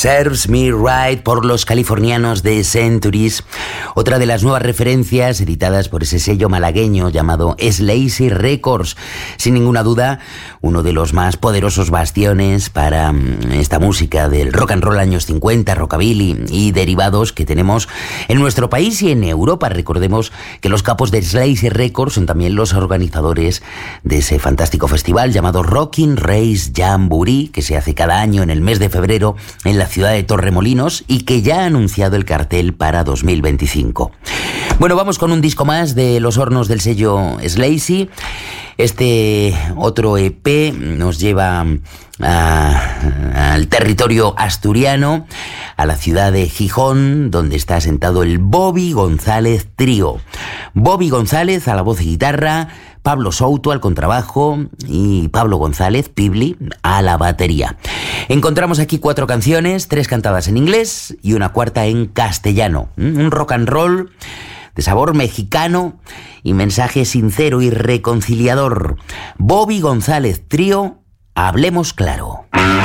Serves Me Right por los californianos de Centuries, otra de las nuevas referencias editadas por ese sello malagueño llamado Slazy Records. Sin ninguna duda, uno de los más poderosos bastiones para esta música del rock and roll años 50, rockabilly y derivados que tenemos en nuestro país y en Europa. Recordemos que los capos de Slazy Records son también los organizadores de ese fantástico festival llamado Rockin' Race Jamboree, que se hace cada año en el mes de febrero en la ciudad de Torremolinos y que ya ha anunciado el cartel para 2025. Bueno, vamos con un disco más de los hornos del sello Slazy. Este otro EP nos lleva al territorio asturiano, a la ciudad de Gijón, donde está asentado el Bobby González Trío. Bobby González a la voz y guitarra, Pablo Souto al contrabajo y Pablo González, Pibli, a la batería. Encontramos aquí 4 canciones, 3 cantadas en inglés y una cuarta en castellano. Un rock and roll de sabor mexicano y mensaje sincero y reconciliador. Bobby González Trío, hablemos claro.